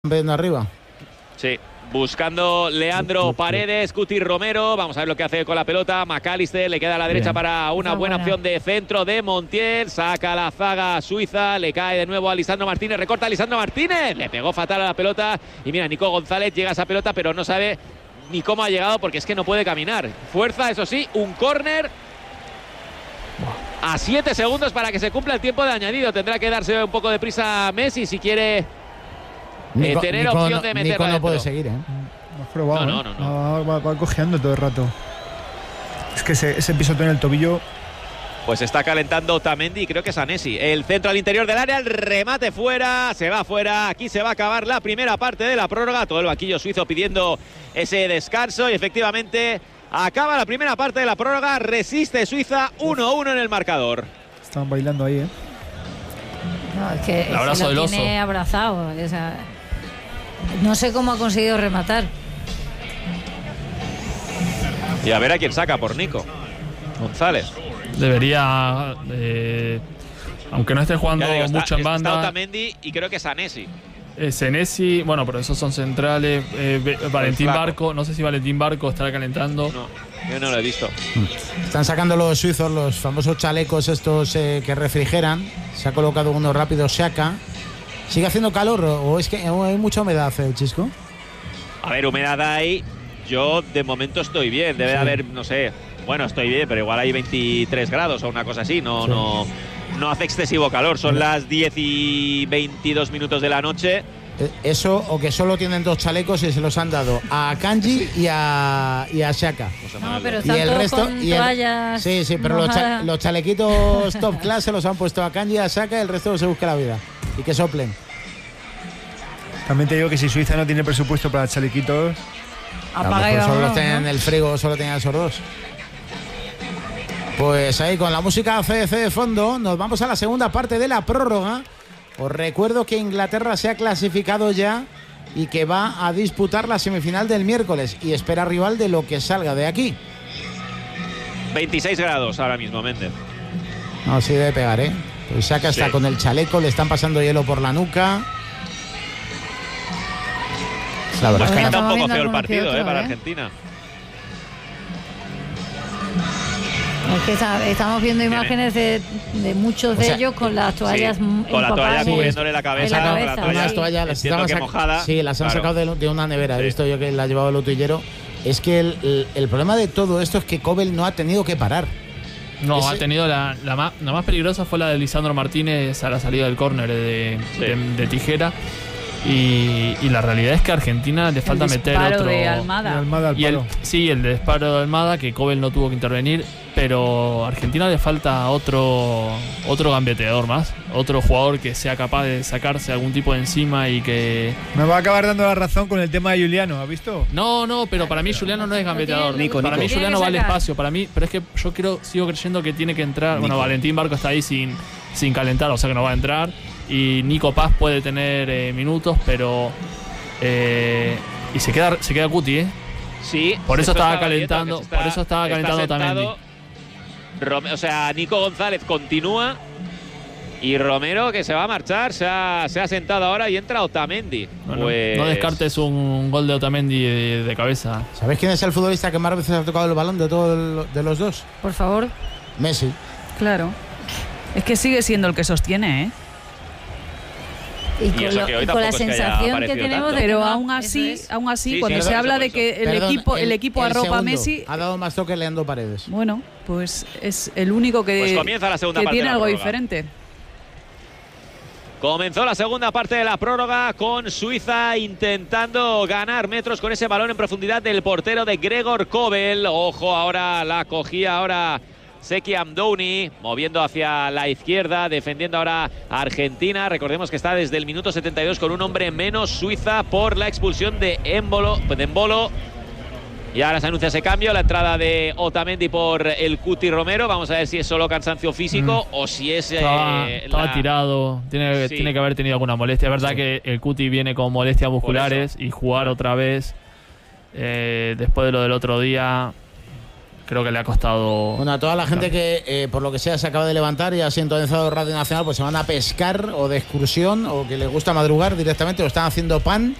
Viendo arriba. Sí, buscando Leandro Paredes, Cuti Romero. Vamos a ver lo que hace con la pelota. McAllister le queda a la derecha para una buena opción de centro de Montiel. Saca la zaga suiza, le cae de nuevo a Lisandro Martínez. Recorta a Lisandro Martínez. Le pegó fatal a la pelota. Y mira, Nico González llega a esa pelota, pero no sabe ni cómo ha llegado porque es que no puede caminar. Fuerza, eso sí, un córner. A 7 segundos para que se cumpla el tiempo de añadido. Tendrá que darse un poco de prisa Messi si quiere tener opción de meterla. Nico no puede seguir, ¿eh? No. Va cojeando todo el rato. Es que ese pisotón en el tobillo. Pues está calentando Otamendi y creo que es Anesi. El centro al interior del área, el remate fuera, se va fuera. Aquí se va a acabar la primera parte de la prórroga. Todo el banquillo suizo pidiendo ese descanso y efectivamente acaba la primera parte de la prórroga. Resiste Suiza, 1-1 en el marcador. Estaban bailando ahí, ¿eh? No, es que el abrazo del oso. Tiene abrazado. O sea, no sé cómo ha conseguido rematar. Y a ver a quién saca por Nico González. Debería, aunque no esté jugando mucho en banda. Está Otamendi y creo que es Anesi. Senesi, bueno, pero esos son centrales. Valentín Barco, no sé si Valentín Barco estará calentando. No, yo no lo he visto. Están sacando los suizos los famosos chalecos estos que refrigeran. Se ha colocado uno rápido, Xhaka. ¿Sigue haciendo calor o es que hay mucha humedad, Chisco? A ver, humedad hay. Yo de momento estoy bien. Debe haber, no sé. Bueno, estoy bien, pero igual hay 23 grados o una cosa así. No hace excesivo calor. Son las 10 y 22 minutos de la noche. Eso, o que solo tienen dos chalecos y se los han dado a Kanji y a Xhaka. No, pero y el resto con toallas. Sí, pero los chalequitos top class se los han puesto a Kanji y a Xhaka, y el resto se busca la vida. Y que soplen. También te digo que si Suiza no tiene presupuesto para chalequitos, apaga y solo vámonos, los tienen en el frigo, solo tenían esos dos. Pues ahí con la música CDC de fondo nos vamos a la segunda parte de la prórroga. Os recuerdo que Inglaterra se ha clasificado ya y que va a disputar la semifinal del miércoles y espera rival de lo que salga de aquí. 26 grados ahora mismo, Méndez. No, sí debe pegar, ¿eh? Pues Xhaka está con el chaleco, le están pasando hielo por la nuca. La verdad pues es que está un poco feo el otro, partido, para Argentina. Es que estamos viendo imágenes de muchos de ellos con las toallas con la toalla cubriéndole la cabeza. Unas toallas las han sacado de una nevera. He visto yo que la ha llevado el utillero. Es que el problema de todo esto es que Kobel no ha tenido que parar. No, ha tenido la más peligrosa fue la de Lisandro Martínez a la salida del córner de tijera. Y la realidad es que a Argentina le falta meter otro. De Almada. El disparo de Almada, que Kobel no tuvo que intervenir, pero a Argentina le falta otro gambeteador más, otro jugador que sea capaz de sacarse algún tipo de encima y que. Me va a acabar dando la razón con el tema de Juliano, ¿has visto? No, pero para mí Juliano no es gambeteador. Para mí Juliano va al espacio, pero es que yo sigo creyendo que tiene que entrar. Bueno, Valentín Barco está ahí sin calentar, o sea que no va a entrar. Y Nico Paz puede tener minutos, pero y se queda Cuti, ¿eh? Sí. Por eso estaba calentando, Otamendi. O sea, Nico González continúa y Romero, que se va a marchar, se ha sentado ahora y entra Otamendi. No descartes un gol de Otamendi de cabeza. ¿Sabéis quién es el futbolista que más veces ha tocado el balón de los dos? Por favor. Messi. Claro. Es que sigue siendo el que sostiene, ¿eh? Y con la sensación que tenemos de. Pero aún así, cuando se habla de que el equipo arropa a Messi. Ha dado más toque Leandro Paredes. Bueno, pues es el único que comienza la segunda parte tiene de la algo prórroga. diferente. Comenzó la segunda parte de la prórroga con Suiza intentando ganar metros con ese balón en profundidad del portero de Gregor Kobel. Ojo, ahora la cogía Seki Amdouni, moviendo hacia la izquierda, defendiendo ahora a Argentina. Recordemos que está desde el minuto 72 con un hombre menos Suiza por la expulsión de Embolo. Y ahora se anuncia ese cambio, la entrada de Otamendi por el Cuti Romero. Vamos a ver si es solo cansancio físico o si es... Estaba tirado, tiene que haber tenido alguna molestia. Es verdad que el Cuti viene con molestias musculares y jugar otra vez después de lo del otro día... creo que le ha costado. Bueno, a toda la gente que por lo que sea se acaba de levantar y ha sintonizado Radio Nacional, pues se van a pescar o de excursión o que les gusta madrugar directamente, o están haciendo pan